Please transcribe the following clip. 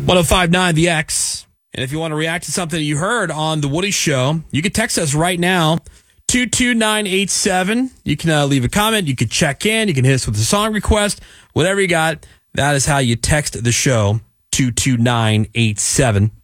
1059 The X. And if you want to react to something you heard on The Woody Show, you can text us right now, 22987. You can leave a comment. You can check in. You can hit us with a song request. Whatever you got, that is how you text the show, 22987.